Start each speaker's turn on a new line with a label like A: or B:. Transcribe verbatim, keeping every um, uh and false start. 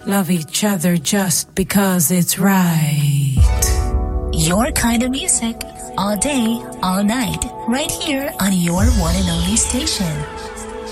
A: love each other just because it's right.
B: Your kind of music, all day, all night, right here on your one and only station.